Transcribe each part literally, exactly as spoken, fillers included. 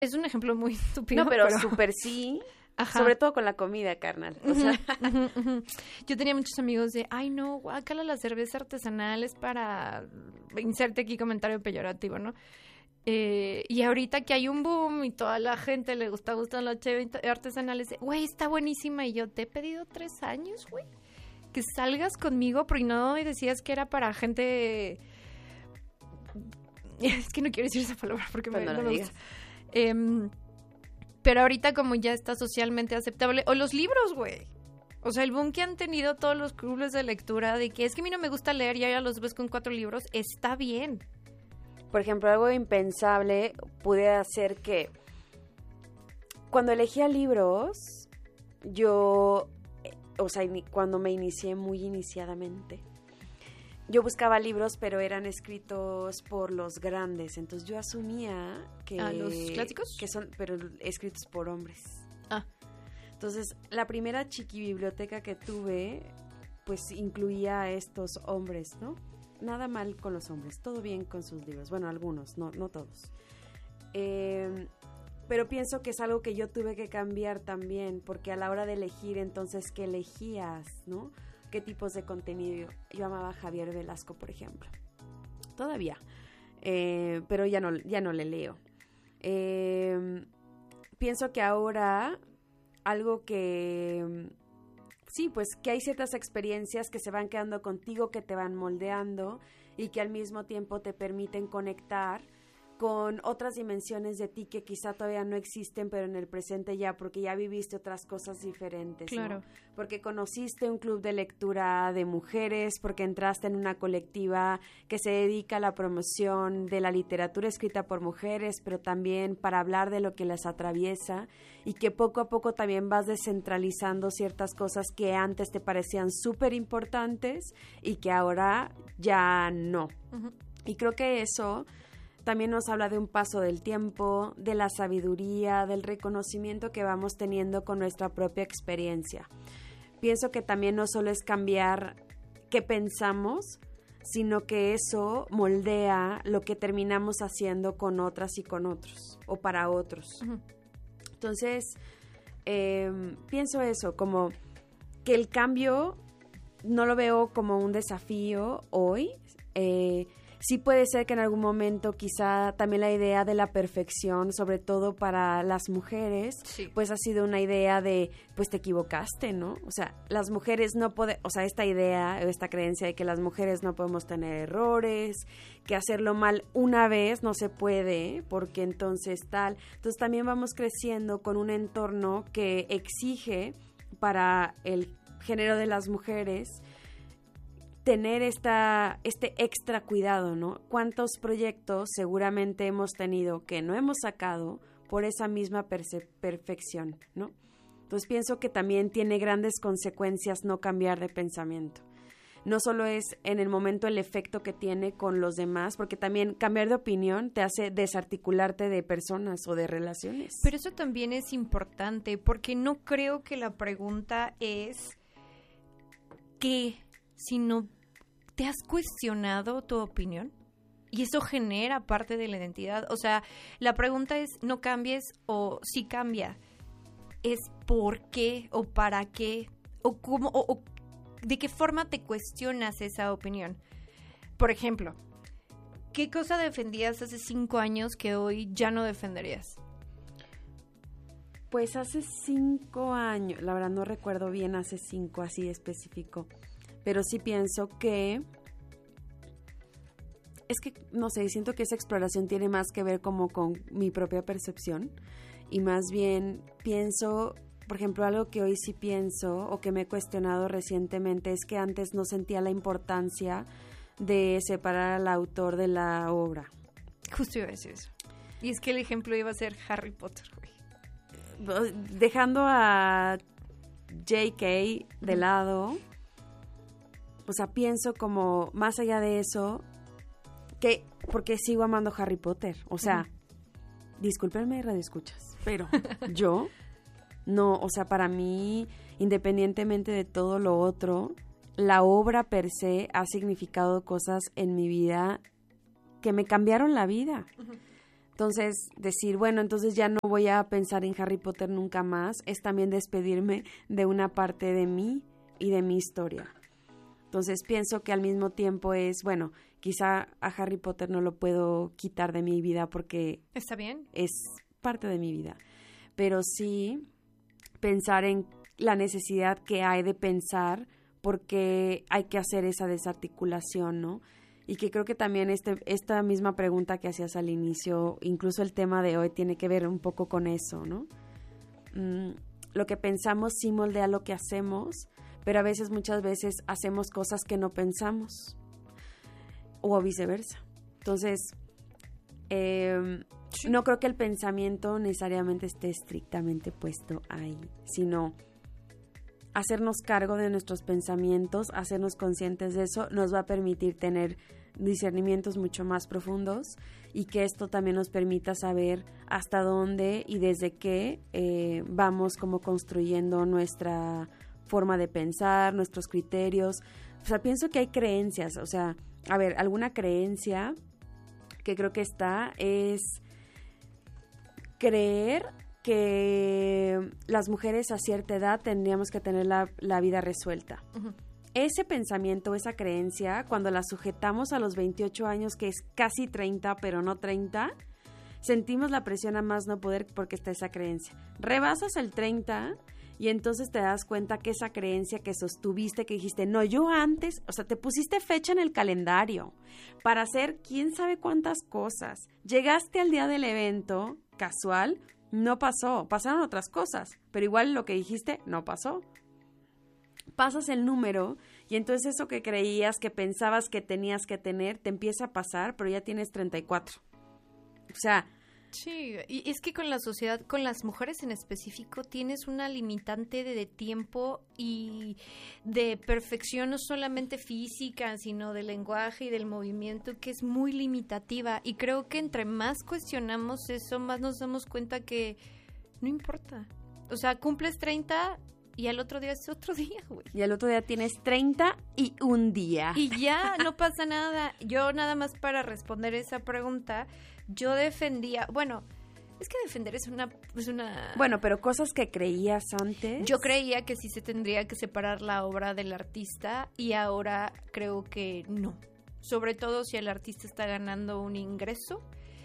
Es un ejemplo muy estúpido. No, pero, pero... súper sí. Ajá. Sobre todo con la comida, carnal. O sea. Uh-huh, uh-huh, uh-huh. Yo tenía muchos amigos de, ay no, guácala, la cerveza artesanal es para... Inserte aquí comentario peyorativo, ¿no? Eh, y ahorita que hay un boom y toda la gente le gusta, gustan las cheves artesanales, güey, está buenísima. Y yo, te he pedido tres años, güey, que salgas conmigo, porque no me decías que era para gente... Es que no quiero decir esa palabra porque pues me, no no lo me digas. gusta. Eh, pero ahorita como ya está socialmente aceptable, o los libros, güey. O sea, el boom que han tenido todos los clubes de lectura de que es que a mí no me gusta leer y ya los ves con cuatro libros, está bien. Por ejemplo, algo impensable pudiera ser que cuando elegía libros, yo, o sea, cuando me inicié muy iniciadamente, yo buscaba libros, pero eran escritos por los grandes, entonces yo asumía que... ¿Ah, los clásicos? Que son, pero escritos por hombres. Ah. Entonces, la primera chiquibiblioteca que tuve, pues incluía a estos hombres, ¿no? Nada mal con los hombres, todo bien con sus libros. Bueno, algunos, no, no todos. Eh, pero pienso que es algo que yo tuve que cambiar también, porque a la hora de elegir, entonces, ¿qué elegías, no? ¿Qué tipos de contenido? Yo amaba a Javier Velasco, por ejemplo. Todavía. Eh, pero ya no, ya no le leo. Eh, pienso que ahora algo que... Sí, pues que hay ciertas experiencias que se van quedando contigo, que te van moldeando y que al mismo tiempo te permiten conectar con otras dimensiones de ti que quizá todavía no existen, pero en el presente ya, porque ya viviste otras cosas diferentes, claro, ¿no? Porque conociste un club de lectura de mujeres, porque entraste en una colectiva que se dedica a la promoción de la literatura escrita por mujeres, pero también para hablar de lo que las atraviesa, y que poco a poco también vas descentralizando ciertas cosas que antes te parecían súper importantes y que ahora ya no. Uh-huh. Y creo que eso también nos habla de un paso del tiempo, de la sabiduría, del reconocimiento que vamos teniendo con nuestra propia experiencia. Pienso que también no solo es cambiar qué pensamos, sino que eso moldea lo que terminamos haciendo con otras y con otros, o para otros. Uh-huh. Entonces, eh, pienso eso, como que el cambio no lo veo como un desafío hoy. eh, Sí puede ser que en algún momento quizá también la idea de la perfección, sobre todo para las mujeres, sí, pues ha sido una idea de, pues te equivocaste, ¿no? O sea, las mujeres no pueden, o sea, esta idea, esta creencia de que las mujeres no podemos tener errores, que hacerlo mal una vez no se puede, porque entonces tal. Entonces también vamos creciendo con un entorno que exige para el género de las mujeres tener esta, este extra cuidado, ¿no? ¿Cuántos proyectos seguramente hemos tenido que no hemos sacado por esa misma perce- perfección, ¿no? Entonces pienso que también tiene grandes consecuencias no cambiar de pensamiento. No solo es en el momento el efecto que tiene con los demás, porque también cambiar de opinión te hace desarticularte de personas o de relaciones. Pero eso también es importante, porque no creo que la pregunta es ¿qué? Sino, ¿te has cuestionado tu opinión? Y eso genera parte de la identidad. O sea, la pregunta es, no cambies o sí cambia. Es por qué o para qué o cómo o, o de qué forma te cuestionas esa opinión. Por ejemplo, ¿qué cosa defendías hace cinco años que hoy ya no defenderías? Pues hace cinco años, la verdad no recuerdo bien hace cinco así específico. Pero sí pienso que, es que, no sé, siento que esa exploración tiene más que ver como con mi propia percepción y más bien pienso, por ejemplo, algo que hoy sí pienso o que me he cuestionado recientemente es que antes no sentía la importancia de separar al autor de la obra. Justo iba a decir eso. Y es que el ejemplo iba a ser Harry Potter, güey. Dejando a J K de lado... O sea, pienso como, más allá de eso, que, porque sigo amando Harry Potter. O sea, uh-huh. Discúlpenme, radioescuchas, pero yo, no, o sea, para mí, independientemente de todo lo otro, la obra per se ha significado cosas en mi vida que me cambiaron la vida. Uh-huh. Entonces, decir, bueno, entonces ya no voy a pensar en Harry Potter nunca más, es también despedirme de una parte de mí y de mi historia. Entonces, pienso que al mismo tiempo es, bueno, quizá a Harry Potter no lo puedo quitar de mi vida porque... ¿Está bien? Es parte de mi vida. Pero sí pensar en la necesidad que hay de pensar porque hay que hacer esa desarticulación, ¿no? Y que creo que también este, esta misma pregunta que hacías al inicio, incluso el tema de hoy, tiene que ver un poco con eso, ¿no? Mm, lo que pensamos sí moldea lo que hacemos, pero a veces, muchas veces, hacemos cosas que no pensamos, o viceversa. Entonces, eh, sí. no creo que el pensamiento necesariamente esté estrictamente puesto ahí, sino hacernos cargo de nuestros pensamientos, hacernos conscientes de eso, nos va a permitir tener discernimientos mucho más profundos y que esto también nos permita saber hasta dónde y desde qué eh, vamos como construyendo nuestra forma de pensar, nuestros criterios. O sea, pienso que hay creencias, o sea, a ver, alguna creencia que creo que está es creer que las mujeres a cierta edad tendríamos que tener la, la vida resuelta. Uh-huh. Ese pensamiento, esa creencia, cuando la sujetamos a los veintiocho años, que es casi treinta, pero no treinta, sentimos la presión a más no poder porque está esa creencia. Rebasas el treinta y entonces te das cuenta que esa creencia que sostuviste, que dijiste, no, yo antes, o sea, te pusiste fecha en el calendario para hacer quién sabe cuántas cosas. Llegaste al día del evento casual, no pasó, pasaron otras cosas, pero igual lo que dijiste no pasó. Pasas el número y entonces eso que creías, que pensabas que tenías que tener, te empieza a pasar, pero ya tienes treinta y cuatro. O sea... Sí, y es que con la sociedad, con las mujeres en específico, tienes una limitante de, de tiempo y de perfección, no solamente física, sino del lenguaje y del movimiento, que es muy limitativa. Y creo que entre más cuestionamos eso, más nos damos cuenta que no importa. O sea, cumples treinta y al otro día es otro día, güey. Y al otro día tienes treinta y un día. Y ya, no pasa nada. Yo nada más para responder esa pregunta... Yo defendía, bueno, es que defender es una, es una... Bueno, pero cosas que creías antes. Yo creía que sí se tendría que separar la obra del artista y ahora creo que no. Sobre todo si el artista está ganando un ingreso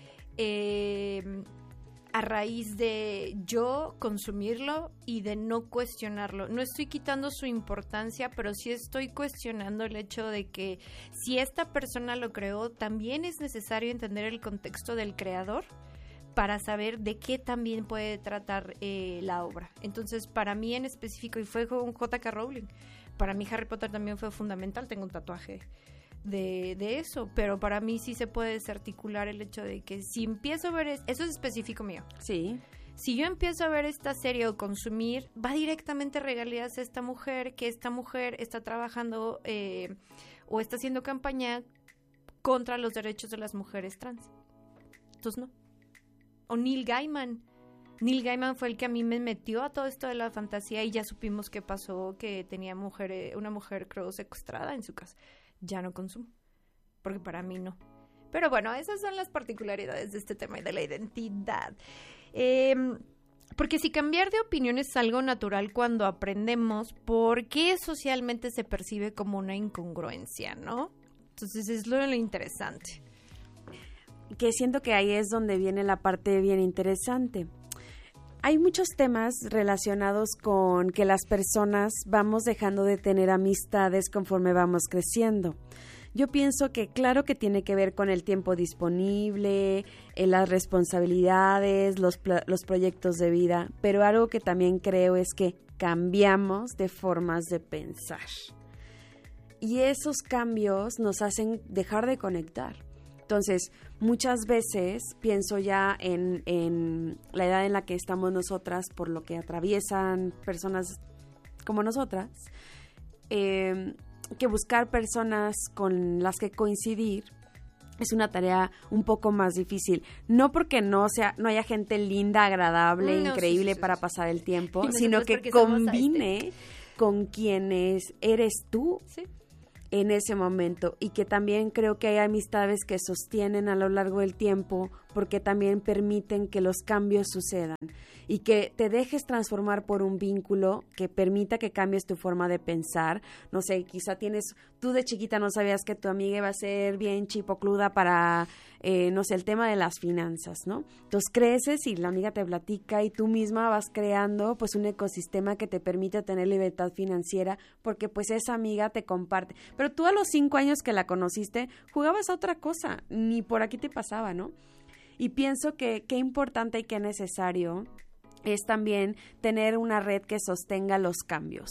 eh, a raíz de yo consumirlo y de no cuestionarlo. No estoy quitando su importancia, pero sí estoy cuestionando el hecho de que si esta persona lo creó, también es necesario entender el contexto del creador para saber de qué también puede tratar eh, la obra. Entonces, para mí en específico, y fue con J K Rowling, para mí Harry Potter también fue fundamental, tengo un tatuaje De, de eso, pero para mí sí se puede desarticular el hecho de que si empiezo a ver, es, eso es específico mío. Sí. Si yo empiezo a ver esta serie o consumir, va directamente regalías a esta mujer, que esta mujer está trabajando eh, o está haciendo campaña contra los derechos de las mujeres trans. Entonces no. O Neil Gaiman. Neil Gaiman fue el que a mí me metió a todo esto de la fantasía y ya supimos qué pasó, que tenía mujer, una mujer creo secuestrada en su casa. Ya no consumo, porque para mí no. Pero bueno, esas son las particularidades de este tema y de la identidad. Eh, porque si cambiar de opinión es algo natural cuando aprendemos, ¿por qué socialmente se percibe como una incongruencia, no? Entonces es lo, lo interesante. Que siento que ahí es donde viene la parte bien interesante. Hay muchos temas relacionados con que las personas vamos dejando de tener amistades conforme vamos creciendo. Yo pienso que claro que tiene que ver con el tiempo disponible, eh, las responsabilidades, los, pl- los proyectos de vida, pero algo que también creo es que cambiamos de formas de pensar. Y esos cambios nos hacen dejar de conectar. Entonces, muchas veces pienso ya en, en la edad en la que estamos nosotras, por lo que atraviesan personas como nosotras, eh, que buscar personas con las que coincidir es una tarea un poco más difícil. No porque no sea, no haya gente linda, agradable, no, increíble sí, sí, para sí. pasar el tiempo, no sino que combine este. con quienes eres tú. Sí. En ese momento, y que también creo que hay amistades que sostienen a lo largo del tiempo porque también permiten que los cambios sucedan y que te dejes transformar por un vínculo que permita que cambies tu forma de pensar. No sé, quizá tienes, tú de chiquita no sabías que tu amiga iba a ser bien chipocluda para, eh, no sé, el tema de las finanzas, ¿no? Entonces creces y la amiga te platica y tú misma vas creando pues un ecosistema que te permite tener libertad financiera porque pues esa amiga te comparte. Pero tú a los cinco años que la conociste jugabas a otra cosa, ni por aquí te pasaba, ¿no? Y pienso que qué importante y qué necesario es también tener una red que sostenga los cambios,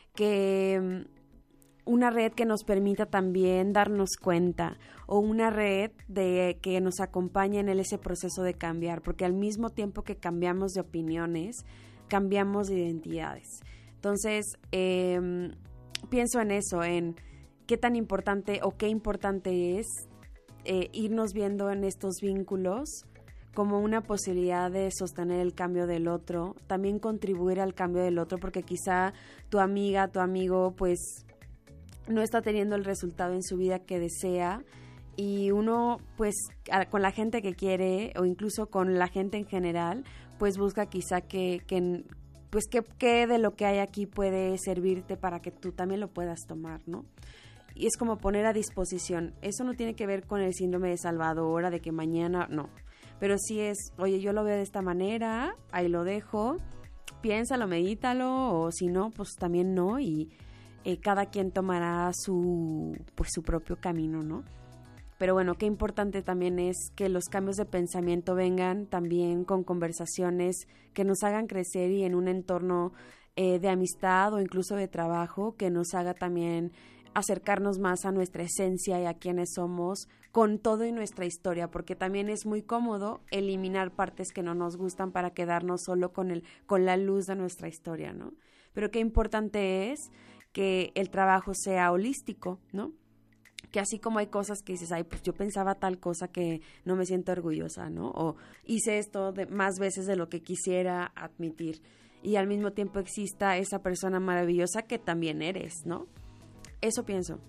que una red que nos permita también darnos cuenta o una red de que nos acompañe en el, ese proceso de cambiar, porque al mismo tiempo que cambiamos de opiniones, cambiamos de identidades. Entonces, eh, pienso en eso, en qué tan importante o qué importante es Eh, irnos viendo en estos vínculos como una posibilidad de sostener el cambio del otro, también contribuir al cambio del otro, porque quizá tu amiga, tu amigo, pues no está teniendo el resultado en su vida que desea y uno, pues a, con la gente que quiere o incluso con la gente en general, pues busca quizá que, que pues que, que de lo que hay aquí puede servirte para que tú también lo puedas tomar, ¿no? Y es como poner a disposición. Eso no tiene que ver con el síndrome de salvadora, de que mañana, no. Pero sí es, oye, yo lo veo de esta manera, ahí lo dejo, piénsalo, medítalo, o si no, pues también no, y eh, cada quien tomará su, pues su propio camino, ¿no? Pero bueno, qué importante también es que los cambios de pensamiento vengan también con conversaciones que nos hagan crecer y en un entorno eh, de amistad o incluso de trabajo que nos haga también acercarnos más a nuestra esencia y a quienes somos con todo y nuestra historia, porque también es muy cómodo eliminar partes que no nos gustan para quedarnos solo con el con la luz de nuestra historia, ¿no? Pero qué importante es que el trabajo sea holístico, ¿no? Que así como hay cosas que dices, ay, pues yo pensaba tal cosa que no me siento orgullosa, ¿no? O hice esto de, más veces de lo que quisiera admitir, y al mismo tiempo exista esa persona maravillosa que también eres, ¿no? Eso pienso.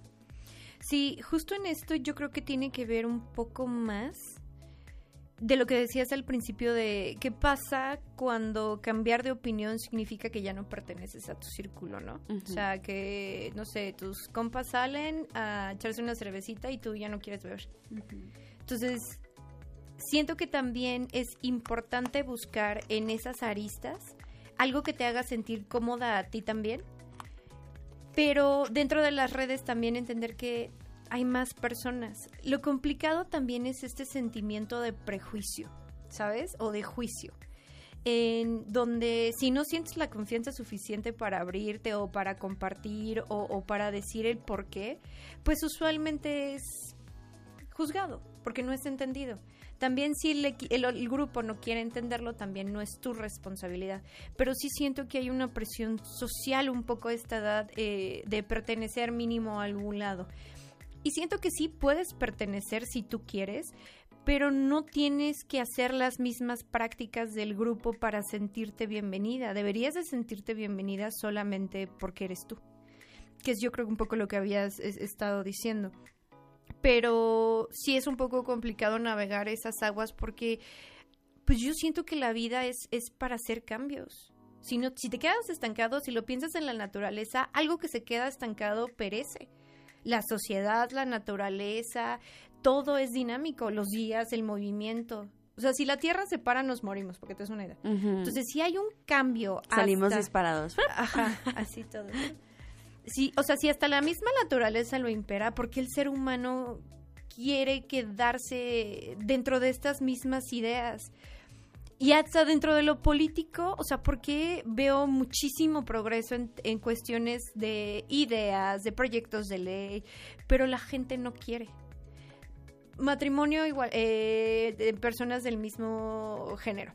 Sí, justo en esto yo creo que tiene que ver un poco más de lo que decías al principio de qué pasa cuando cambiar de opinión significa que ya no perteneces a tu círculo, ¿no? Uh-huh. O sea, que, no sé, tus compas salen a echarse una cervecita y tú ya no quieres beber. Uh-huh. Entonces, siento que también es importante buscar en esas aristas algo que te haga sentir cómoda a ti también. Pero dentro de las redes también entender que hay más personas. Lo complicado también es este sentimiento de prejuicio, ¿sabes? O de juicio. En donde si no sientes la confianza suficiente para abrirte o para compartir o, o para decir el por qué, pues usualmente es juzgado porque no es entendido. También si el, el, el grupo no quiere entenderlo, también no es tu responsabilidad. Pero sí siento que hay una presión social un poco a esta edad eh, de pertenecer mínimo a algún lado. Y siento que sí puedes pertenecer si tú quieres, pero no tienes que hacer las mismas prácticas del grupo para sentirte bienvenida. Deberías de sentirte bienvenida solamente porque eres tú. Que es yo creo un poco lo que habías es, estado diciendo. Pero sí es un poco complicado navegar esas aguas porque pues yo siento que la vida es, es para hacer cambios. Si, no, si te quedas estancado, si lo piensas en la naturaleza, algo que se queda estancado perece. La sociedad, la naturaleza, todo es dinámico, los días, el movimiento. O sea, si la Tierra se para, nos morimos, porque te es una idea. Uh-huh. Entonces, si hay un cambio Salimos hasta... disparados. Ajá, así todo. Sí, o sea, si hasta la misma naturaleza lo impera, ¿por qué el ser humano quiere quedarse dentro de estas mismas ideas? Y hasta dentro de lo político, o sea, ¿por qué veo muchísimo progreso en, en cuestiones de ideas, de proyectos de ley, pero la gente no quiere? Matrimonio igual, eh, de personas del mismo género.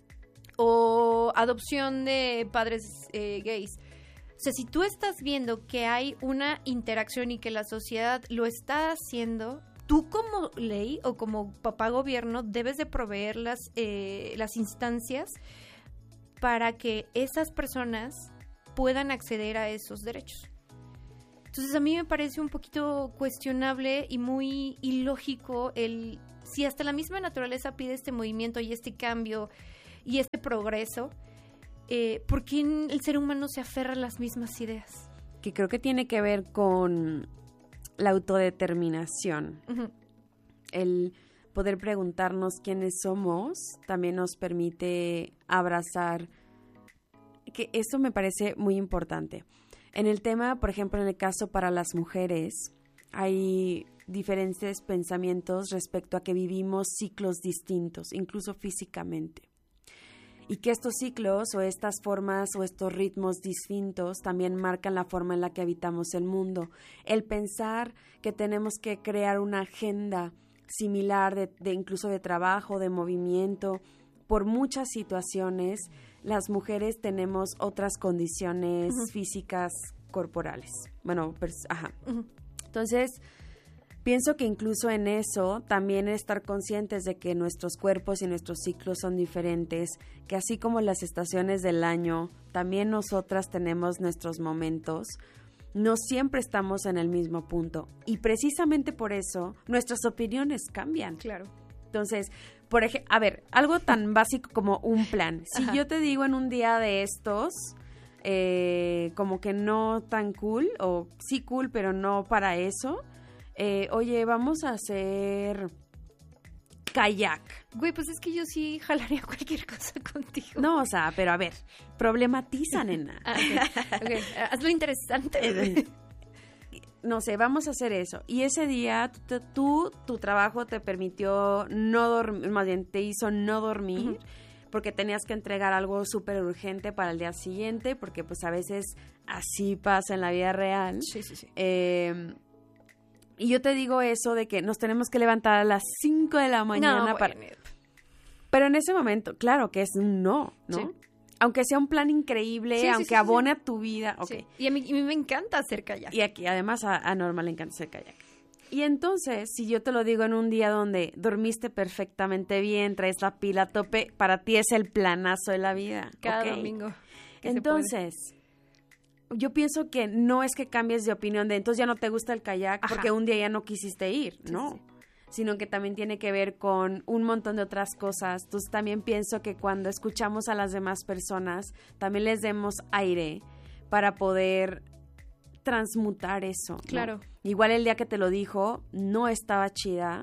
O adopción de padres eh, gays. O sea, si tú estás viendo que hay una interacción y que la sociedad lo está haciendo, tú como ley o como papá gobierno debes de proveer las, eh, las instancias para que esas personas puedan acceder a esos derechos. Entonces a mí me parece un poquito cuestionable y muy ilógico el si hasta la misma naturaleza pide este movimiento y este cambio y este progreso, eh, ¿por qué el ser humano se aferra a las mismas ideas? Que creo que tiene que ver con la autodeterminación. Uh-huh. El poder preguntarnos quiénes somos también nos permite abrazar, que eso me parece muy importante. En el tema, por ejemplo, en el caso para las mujeres, hay diferentes pensamientos respecto a que vivimos ciclos distintos, incluso físicamente. Y que estos ciclos o estas formas o estos ritmos distintos también marcan la forma en la que habitamos el mundo. El pensar que tenemos que crear una agenda similar de, de incluso de trabajo, de movimiento, por muchas situaciones, las mujeres tenemos otras condiciones uh-huh. físicas corporales. Bueno, pues, ajá. Uh-huh. Entonces, pienso que incluso en eso también estar conscientes de que nuestros cuerpos y nuestros ciclos son diferentes, que así como las estaciones del año, también nosotras tenemos nuestros momentos. No siempre estamos en el mismo punto y precisamente por eso nuestras opiniones cambian. Claro. Entonces, por ejemplo, a ver, algo tan básico como un plan. Si Ajá. yo te digo en un día de estos, eh, como que no tan cool, o sí cool, pero no para eso, eh, oye, vamos a hacer kayak. Güey, pues es que yo sí jalaría cualquier cosa contigo. No, o sea, pero a ver, problematiza, nena. Ah, ok, okay. Hazlo interesante. No sé, vamos a hacer eso. Y ese día tú, tú tu trabajo te permitió no dormir, más bien te hizo no dormir, uh-huh. porque tenías que entregar algo súper urgente para el día siguiente, porque pues a veces así pasa en la vida real. Sí, sí, sí. Eh, y yo te digo eso de que nos tenemos que levantar a las cinco de la mañana no, para... Bueno. Pero en ese momento, claro que es un no, ¿no? Sí. Aunque sea un plan increíble, sí, aunque sí, sí, abone sí. a tu vida. Okay. Sí. Y a mí, a mí me encanta hacer kayak. Y aquí, además, a, a Norma le encanta hacer kayak. Y entonces, si yo te lo digo en un día donde dormiste perfectamente bien, traes la pila a tope, para ti es el planazo de la vida. Cada ¿okay? domingo. Entonces, yo pienso que no es que cambies de opinión de entonces ya no te gusta el kayak Ajá. porque un día ya no quisiste ir, sí, no. Sí. Sino que también tiene que ver con un montón de otras cosas. Entonces también pienso que cuando escuchamos a las demás personas, también les demos aire para poder transmutar eso, ¿no? Claro. Igual el día que te lo dijo, no estaba chida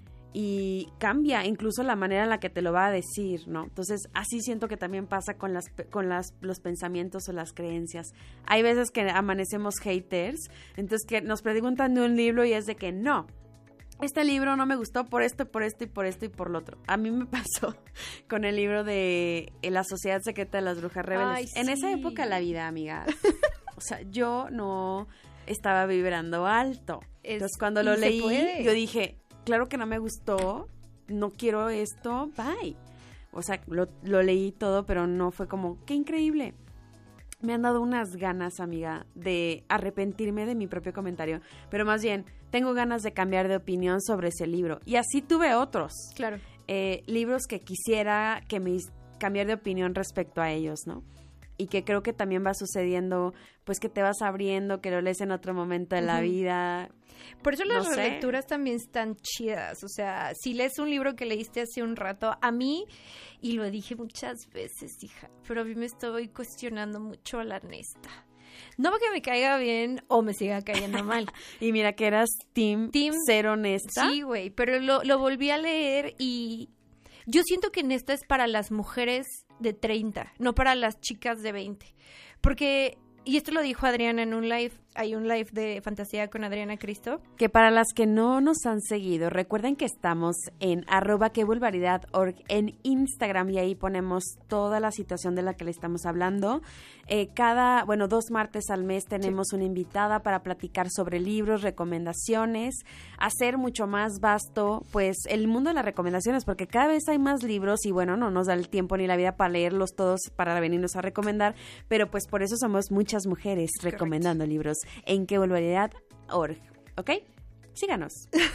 y cambia incluso la manera en la que te lo va a decir, ¿no? Entonces así siento que también pasa con las con las los pensamientos o las creencias. Hay veces que amanecemos haters, entonces que nos preguntan de un libro y es de que no, este libro no me gustó por esto, por esto y por esto y por lo otro. A mí me pasó con el libro de La Sociedad Secreta de las Brujas Rebeldes. Ay, en sí. esa época de la vida, amiga. O sea, yo no estaba vibrando alto. Es, Entonces, cuando lo leí, puede. yo dije, claro que no me gustó, no quiero esto, bye. O sea, lo, lo leí todo, pero no fue como, qué increíble. Me han dado unas ganas, amiga, de arrepentirme de mi propio comentario, pero más bien tengo ganas de cambiar de opinión sobre ese libro. Y así tuve otros. Claro. Eh, libros que quisiera que me cambiar de opinión respecto a ellos, ¿no? Y que creo que también va sucediendo, pues que te vas abriendo, que lo lees en otro momento de uh-huh. la vida. Por eso las no sé. relecturas también están chidas. O sea, si lees un libro que leíste hace un rato, a mí, y lo dije muchas veces, hija, pero a mí me estoy cuestionando mucho a la Nesta. No porque me caiga bien o me siga cayendo mal. Y mira que eras team, team ser honesta. Sí, güey, pero lo, lo volví a leer y yo siento que Nesta es para las mujeres de treinta, no para las chicas de veinte. Porque, y esto lo dijo Adriana en un live, hay un live de Fantasía con Adriana Cristo. Que para las que no nos han seguido, recuerden que estamos en arroba que vulgaridad punto org en Instagram y ahí ponemos toda la situación de la que le estamos hablando. Eh, cada, bueno, dos martes al mes tenemos sí. una invitada para platicar sobre libros, recomendaciones, hacer mucho más vasto, pues, el mundo de las recomendaciones, porque cada vez hay más libros y, bueno, no nos da el tiempo ni la vida para leerlos todos, para venirnos a recomendar, pero pues por eso somos muchas mujeres Correcto. recomendando libros en que vulgaridad punto org, ¿ok? Síganos.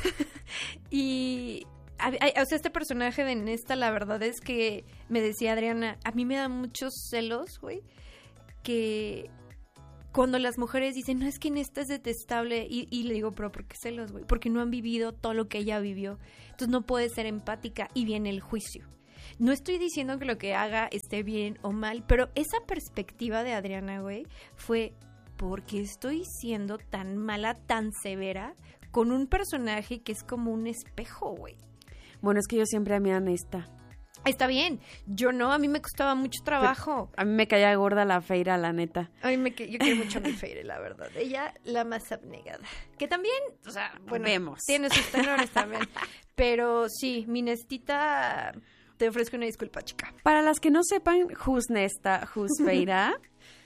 Y, a, a, o sea, este personaje de Nesta, la verdad es que me decía Adriana, a mí me da muchos celos, güey, que cuando las mujeres dicen, no, es que esta es detestable, y, y le digo, pero ¿por qué celos, güey? Porque no han vivido todo lo que ella vivió. Entonces no puede ser empática y viene el juicio. No estoy diciendo que lo que haga esté bien o mal, pero esa perspectiva de Adriana, güey, fue, ¿por qué estoy siendo tan mala, tan severa con un personaje que es como un espejo, güey? Bueno, es que yo siempre amé a Nesta. Está bien, yo no, a mí me costaba mucho trabajo. Pero a mí me caía gorda la Feira, la neta. A mí me, yo quiero mucho a mi Feire, la verdad. Ella, la más abnegada. Que también, o sea, bueno, Vemos. tiene sus tenores también. Pero sí, mi Nestita, te ofrezco una disculpa, chica. Para las que no sepan, who's Nesta, who's Feira,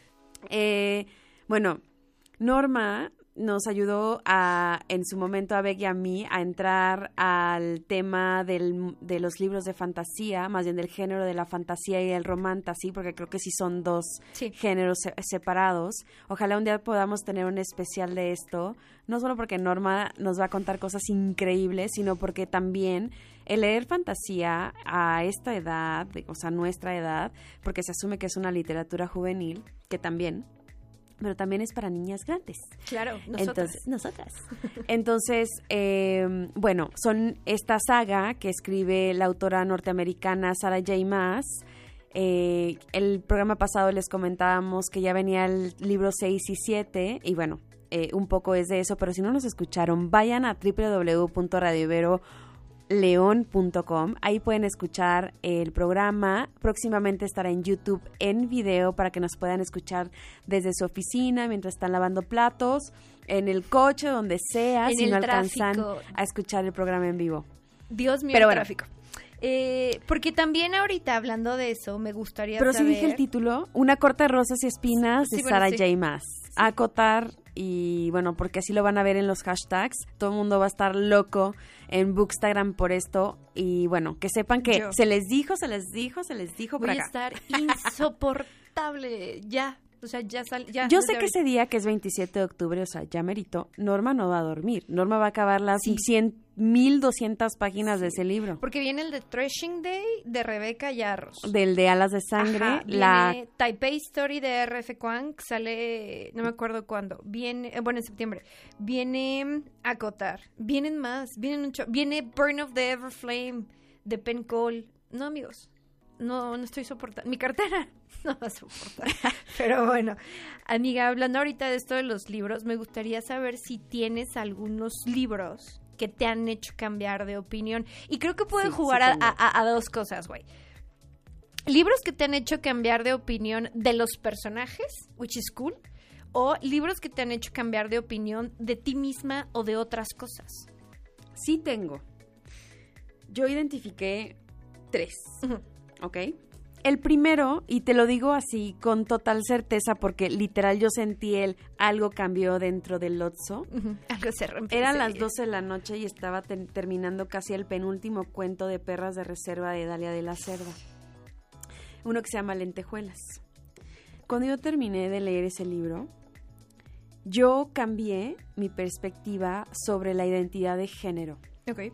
eh, bueno, Norma nos ayudó a, en su momento a Beck y a mí a entrar al tema del, de los libros de fantasía, más bien del género de la fantasía y el romantasy, porque creo que sí son dos sí. géneros se, separados. Ojalá un día podamos tener un especial de esto, no solo porque Norma nos va a contar cosas increíbles, sino porque también el leer fantasía a esta edad, o sea, nuestra edad, porque se asume que es una literatura juvenil, que también... pero también es para niñas grandes. Claro, nosotras. Entonces, nosotras. Entonces, eh, bueno, son esta saga que escribe la autora norteamericana Sarah J. Maas. Eh, el programa pasado les comentábamos que ya venía el libro seis y siete, y bueno, eh, un poco es de eso, pero si no nos escucharon, vayan a doble u doble u doble u punto radio ibero león punto com. Ahí pueden escuchar el programa. Próximamente estará en YouTube en video para que nos puedan escuchar desde su oficina, mientras están lavando platos, en el coche, donde sea, en si no tráfico. alcanzan a escuchar el programa en vivo. Dios mío, Pero el bueno. tráfico. Eh, porque también ahorita, hablando de eso, me gustaría Pero saber... sí dije el título, Una corte de rosas y espinas de Sí, bueno, Sarah sí. J. Maas. Sí. A acotar, y bueno, porque así lo van a ver en los hashtags. Todo el mundo va a estar loco en Bookstagram por esto. Y bueno, que sepan que Yo. se les dijo, se les dijo, se les dijo por Voy a acá. estar insoportable. Ya, o sea, ya sal, ya. Yo desde sé que ahorita. ese día, que es veintisiete de octubre, o sea, ya merito, Norma no va a dormir. Norma va a acabar las Sí. cien, mil doscientas páginas de ese libro. Porque viene el de Threshing Day de Rebeca Yarros. Del de Alas de Sangre, Ajá, la... viene Taipei Story de R F Kwang, sale, no me acuerdo cuándo, viene, eh, bueno, en septiembre, viene Acotar, vienen más, vienen un cho- viene Burn of the Everflame de Penn Cole. No, amigos, no, no estoy soportando, mi cartera no va a soportar, pero bueno, amiga, hablando ahorita de esto de los libros, me gustaría saber si tienes algunos libros que te han hecho cambiar de opinión, y creo que pueden Sí, jugar sí a, tengo. a- a dos cosas, güey. Libros que te han hecho cambiar de opinión de los personajes, which is cool, o libros que te han hecho cambiar de opinión de ti misma o de otras cosas. Sí tengo. Yo identifiqué tres, Ujú. ¿ok? El primero, y te lo digo así con total certeza porque literal yo sentí el algo cambió dentro del Lotso. Ujú. Algo se rompió. Eran ese las día. doce de la noche y estaba ten- terminando casi el penúltimo cuento de Perras de Reserva de Dalia de la Cerda. Uno que se llama Lentejuelas. Cuando yo terminé de leer ese libro, yo cambié mi perspectiva sobre la identidad de género. Ok.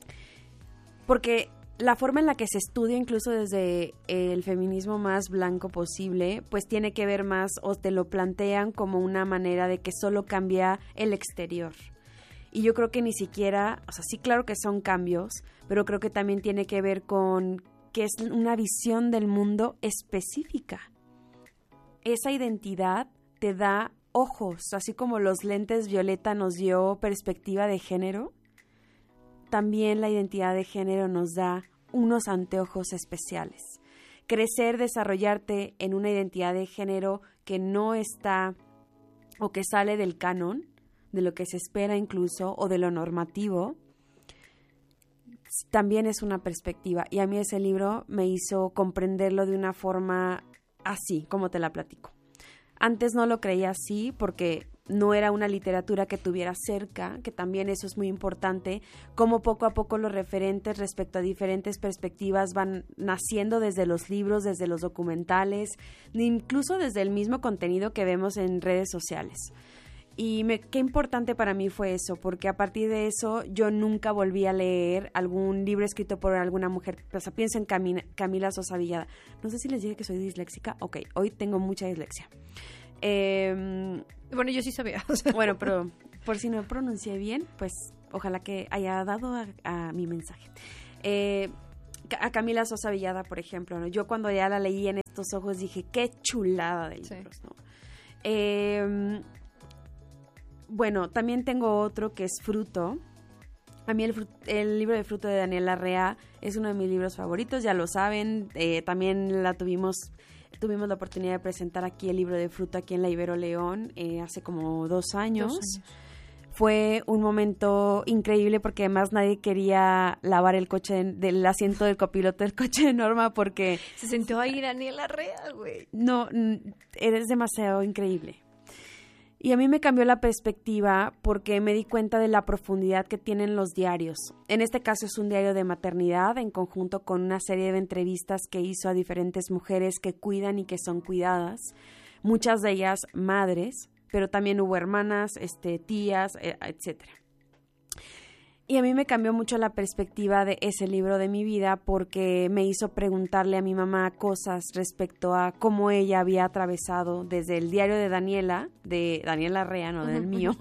Porque la forma en la que se estudia, incluso desde el feminismo más blanco posible, pues tiene que ver más, o te lo plantean como una manera de que solo cambia el exterior. Y yo creo que ni siquiera, o sea, sí, claro que son cambios, pero creo que también tiene que ver con que es una visión del mundo específica. Esa identidad te da ojos, así como los lentes violeta nos dio perspectiva de género. También la identidad de género nos da unos anteojos especiales. Crecer, desarrollarte en una identidad de género que no está o que sale del canon, de lo que se espera incluso, o de lo normativo, también es una perspectiva. Y a mí ese libro me hizo comprenderlo de una forma así, como te la platico. Antes no lo creía así porque no era una literatura que tuviera cerca, que también eso es muy importante, cómo poco a poco los referentes respecto a diferentes perspectivas van naciendo desde los libros, desde los documentales, incluso desde el mismo contenido que vemos en redes sociales. Y me, qué importante para mí fue eso, porque a partir de eso yo nunca volví a leer algún libro escrito por alguna mujer. O sea, pienso en Camila, Camila Sosa Villada. No sé si les dije que soy disléxica. Ok, hoy tengo mucha dislexia. Eh, bueno, yo sí sabía. Bueno, pero por si no pronuncié bien, pues ojalá que haya dado a, a mi mensaje. Eh, a Camila Sosa Villada, por ejemplo, ¿no? Yo cuando ya la leí en estos ojos dije, qué chulada de libros, sí. ¿no? Eh, bueno, también tengo otro que es Fruto. A mí el, el libro de Fruto de Daniel Larrea es uno de mis libros favoritos, ya lo saben. Eh, también la tuvimos, tuvimos la oportunidad de presentar aquí el libro de Fruto aquí en la Ibero León eh, hace como dos años. dos años. Fue un momento increíble porque además nadie quería lavar el coche de, del asiento del copiloto del coche de Norma porque... Se sentó ahí Daniel Larrea, güey. No, eres demasiado increíble. Y a mí me cambió la perspectiva porque me di cuenta de la profundidad que tienen los diarios. En este caso es un diario de maternidad en conjunto con una serie de entrevistas que hizo a diferentes mujeres que cuidan y que son cuidadas. Muchas de ellas madres, pero también hubo hermanas, este, tías, etcétera. Y a mí me cambió mucho la perspectiva de ese libro de mi vida porque me hizo preguntarle a mi mamá cosas respecto a cómo ella había atravesado desde el diario de Daniela, de Daniela Larrea, no del mío,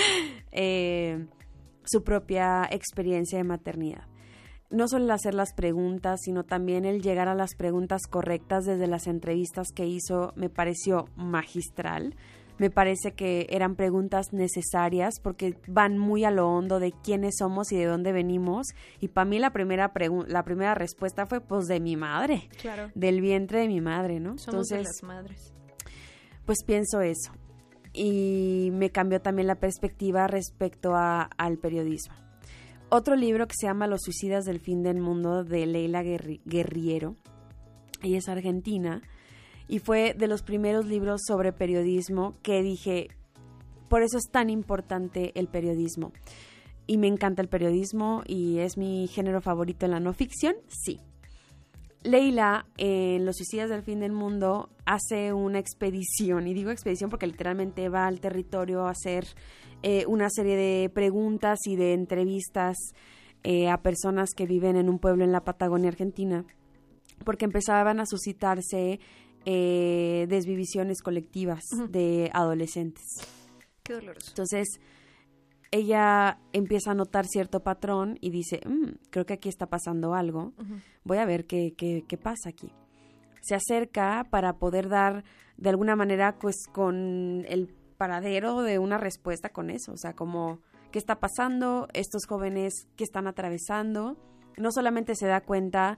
eh, su propia experiencia de maternidad. No solo el hacer las preguntas, sino también el llegar a las preguntas correctas desde las entrevistas que hizo me pareció magistral. Me parece que eran preguntas necesarias porque van muy a lo hondo de quiénes somos y de dónde venimos. Y para mí la primera pregu- la primera respuesta fue pues de mi madre. Claro. Del vientre de mi madre, ¿no? Somos Entonces, de las madres. Pues pienso eso. Y me cambió también la perspectiva respecto a, al periodismo. Otro libro que se llama Los suicidas del fin del mundo de Leila Guerri- Guerriero. Ella es argentina. Y fue de los primeros libros sobre periodismo que dije, por eso es tan importante el periodismo. Y me encanta el periodismo y es mi género favorito en la no ficción, sí. Leila, en Los suicidas del fin del mundo, hace una expedición, y digo expedición porque literalmente va al territorio a hacer eh, una serie de preguntas y de entrevistas eh, a personas que viven en un pueblo en la Patagonia Argentina, porque empezaban a suscitarse Eh, desvivisiones colectivas uh-huh. de adolescentes. Qué doloroso. Entonces, ella empieza a notar cierto patrón y dice, mmm, creo que aquí está pasando algo, uh-huh. voy a ver qué, qué, qué pasa aquí. Se acerca para poder dar, de alguna manera, pues, con el paradero de una respuesta con eso, o sea, como, ¿qué está pasando? Estos jóvenes, ¿qué están atravesando? No solamente se da cuenta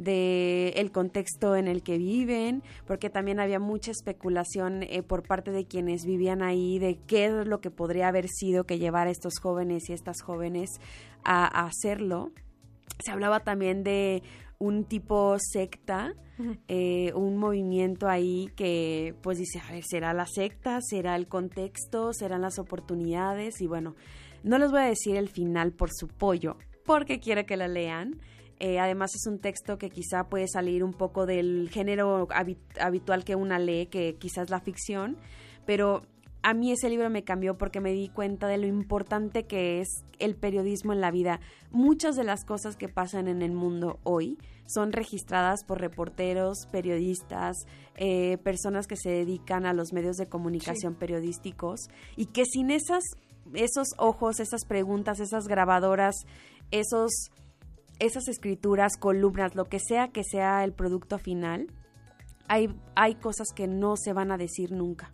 de el contexto en el que viven, porque también había mucha especulación eh, por parte de quienes vivían ahí de qué es lo que podría haber sido que llevar a estos jóvenes y estas jóvenes a, a hacerlo. Se hablaba también de un tipo secta, uh-huh. eh, un movimiento ahí que pues dice, a ver, ¿será la secta? ¿Será el contexto? ¿Serán las oportunidades? Y bueno, no les voy a decir el final por su pollo, porque quiero que la lean. Eh, además es un texto que quizá puede salir un poco del género habit- habitual que una lee, que quizás la ficción, pero a mí ese libro me cambió porque me di cuenta de lo importante que es el periodismo en la vida. Muchas de las cosas que pasan en el mundo hoy son registradas por reporteros, periodistas, eh, personas que se dedican a los medios de comunicación sí. periodísticos, y que sin esas, esos ojos, esas preguntas, esas grabadoras, esos... esas escrituras, columnas, lo que sea que sea el producto final, hay, hay cosas que no se van a decir nunca,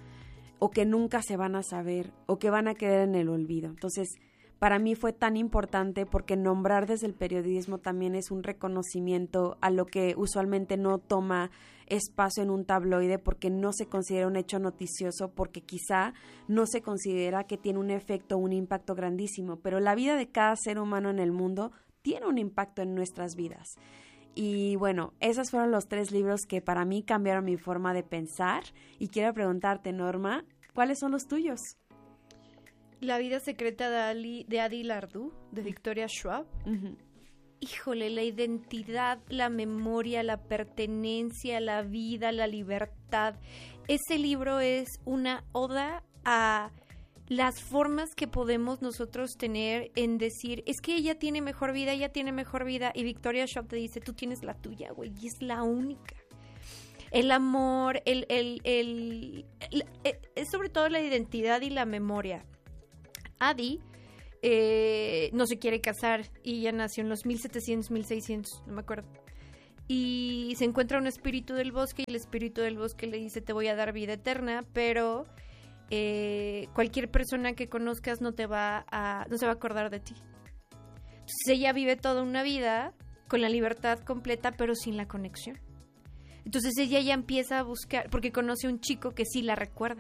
o que nunca se van a saber, o que van a quedar en el olvido. Entonces, para mí fue tan importante porque nombrar desde el periodismo también es un reconocimiento a lo que usualmente no toma espacio en un tabloide porque no se considera un hecho noticioso, porque quizá no se considera que tiene un efecto, un impacto grandísimo, pero la vida de cada ser humano en el mundo tiene un impacto en nuestras vidas. Y bueno, esos fueron los tres libros que para mí cambiaron mi forma de pensar. Y quiero preguntarte, Norma, ¿cuáles son los tuyos? La vida secreta de, Ali, de Adi Lardú, de Victoria Schwab. Uh-huh. Híjole, la identidad, la memoria, la pertenencia, la vida, la libertad. Ese libro es una oda a las formas que podemos nosotros tener en decir, es que ella tiene mejor vida, ella tiene mejor vida, y Victoria Schwab te dice, tú tienes la tuya, güey, y es la única. el amor, el, el, el, el, el, es sobre todo la identidad y la memoria. Adi eh, no se quiere casar y ella nació en los mil setecientos, mil seiscientos, no me acuerdo. Y se encuentra un espíritu del bosque y el espíritu del bosque le dice: te voy a dar vida eterna, pero eh, cualquier persona que conozcas no te va a, no se va a acordar de ti. Entonces ella vive toda una vida con la libertad completa, pero sin la conexión. Entonces ella ya empieza a buscar, porque conoce a un chico que sí la recuerda.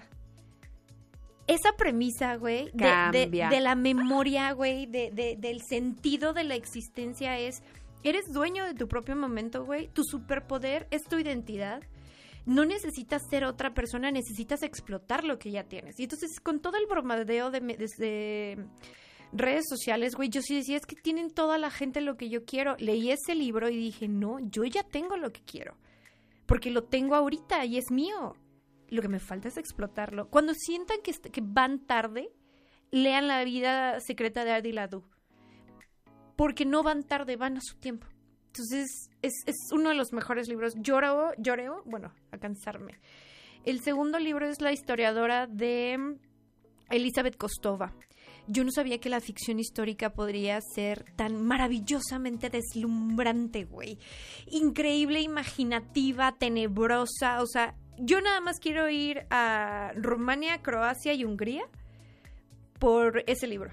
Esa premisa, güey, de, de, de la memoria, güey, de, de, del sentido de la existencia es... Eres dueño de tu propio momento, güey. Tu superpoder es tu identidad. No necesitas ser otra persona, necesitas explotar lo que ya tienes. Y entonces, con todo el bromadeo de, de, de redes sociales, güey, yo sí decía, es que tienen toda la gente lo que yo quiero. Leí ese libro y dije, no, yo ya tengo lo que quiero. Porque lo tengo ahorita y es mío. Lo que me falta es explotarlo. Cuando sientan que, que van tarde, lean La vida secreta de Adi Ladú. Porque no van tarde, van a su tiempo. Entonces, es, es uno de los mejores libros. Lloro, lloreo, bueno, a cansarme. El segundo libro es La historiadora de Elizabeth Kostova. Yo no sabía que la ficción histórica podría ser tan maravillosamente deslumbrante, güey. Increíble, imaginativa, tenebrosa. O sea, yo nada más quiero ir a Rumania, Croacia y Hungría por ese libro.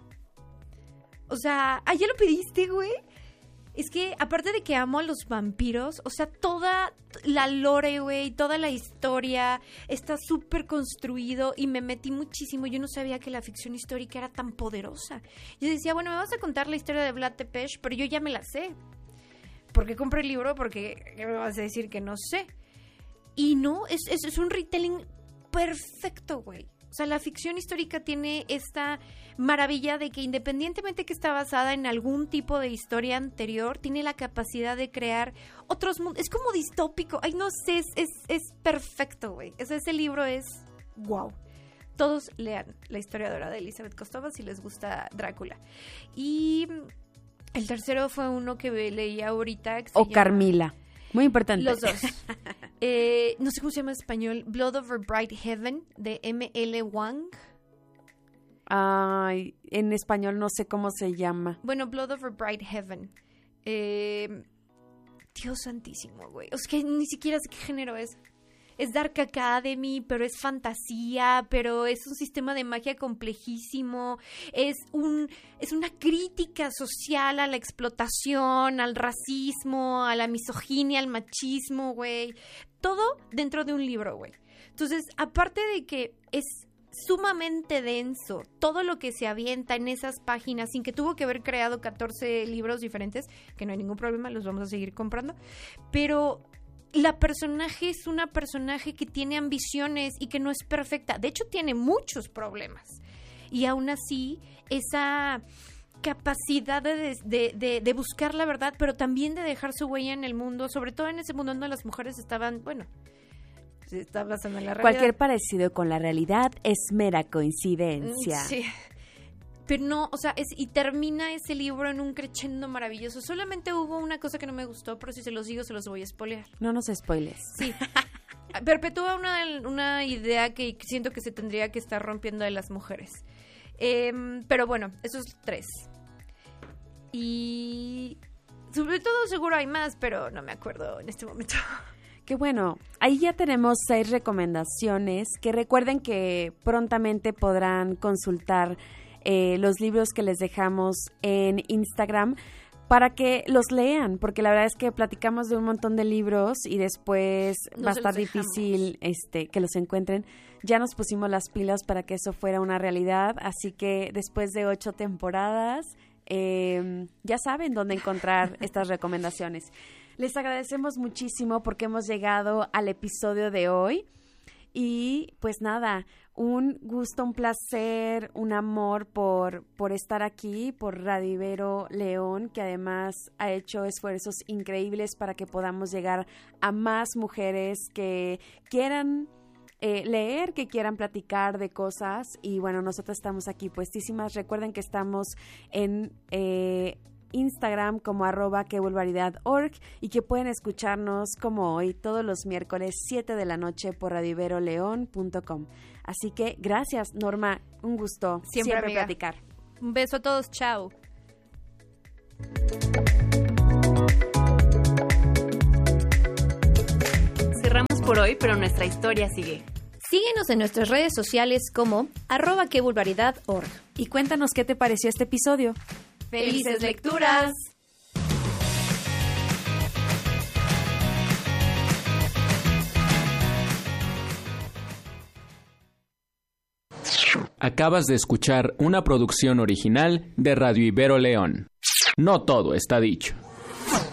O sea, ¿ah, ya lo pediste, güey? Es que, aparte de que amo a los vampiros, o sea, toda la lore, güey, toda la historia está súper construido y me metí muchísimo. Yo no sabía que la ficción histórica era tan poderosa. Yo decía, bueno, me vas a contar la historia de Vlad Tepes, pero yo ya me la sé. ¿Por qué compré el libro? Porque ¿qué me vas a decir que no sé? Y no, es, es, es un retelling perfecto, güey. O sea, la ficción histórica tiene esta maravilla de que independientemente que está basada en algún tipo de historia anterior, tiene la capacidad de crear otros mundos. Es como distópico. Ay, no sé, es, es, es perfecto, güey. O sea, ese libro es wow. Todos lean La historiadora de Elizabeth Kostova si les gusta Drácula. Y el tercero fue uno que leí ahorita. Que o se Carmila. Llama... Muy importante. Los dos. eh, no sé cómo se llama en español. Blood Over Bright Heaven, de M L Wang. Ay, en español no sé cómo se llama. Bueno, Blood Over Bright Heaven. Eh, Dios santísimo, güey. O sea, que ni siquiera sé qué género es. Es Dark Academy, pero es fantasía, pero es un sistema de magia complejísimo. Es un es una crítica social a la explotación, al racismo, a la misoginia, al machismo, güey. Todo dentro de un libro, güey. Entonces, aparte de que es sumamente denso todo lo que se avienta en esas páginas, sin que tuvo que haber creado catorce libros diferentes, que no hay ningún problema, los vamos a seguir comprando, pero la personaje es una personaje que tiene ambiciones y que no es perfecta. De hecho, tiene muchos problemas. Y aún así, esa capacidad de, de, de, de buscar la verdad, pero también de dejar su huella en el mundo, sobre todo en ese mundo donde las mujeres estaban, bueno, se está basando en la realidad. Cualquier parecido con la realidad es mera coincidencia. Sí. Pero no, o sea, es, y termina ese libro en un crescendo maravilloso. Solamente hubo una cosa que no me gustó, pero si se los digo, se los voy a spoilear. No nos spoiles. Sí. Perpetúa una, una idea que siento que se tendría que estar rompiendo de las mujeres. Eh, pero bueno, esos tres. Y sobre todo seguro hay más, pero no me acuerdo en este momento. Qué bueno, ahí ya tenemos seis recomendaciones que recuerden que prontamente podrán consultar Eh, los libros que les dejamos en Instagram para que los lean, porque la verdad es que platicamos de un montón de libros y después no va a estar difícil este, que los encuentren. Ya nos pusimos las pilas para que eso fuera una realidad, así que después de ocho temporadas eh, ya saben dónde encontrar estas recomendaciones. Les agradecemos muchísimo porque hemos llegado al episodio de hoy. Y pues nada, un gusto, un placer, un amor por, por estar aquí, por Radio Ibero León, que además ha hecho esfuerzos increíbles para que podamos llegar a más mujeres que quieran eh, leer, que quieran platicar de cosas. Y bueno, nosotros estamos aquí puestísimas. Recuerden que estamos en... Eh, Instagram como arroba que vulgaridad punto org y que pueden escucharnos como hoy todos los miércoles siete de la noche por radio ibero león punto com. Así que gracias, Norma, un gusto siempre, siempre platicar. Un beso a todos, chao. Cerramos por hoy, pero nuestra historia sigue. Síguenos en nuestras redes sociales como arroba que vulgaridad punto org. Y cuéntanos qué te pareció este episodio. ¡Felices lecturas! Acabas de escuchar una producción original de Radio Ibero León. No todo está dicho.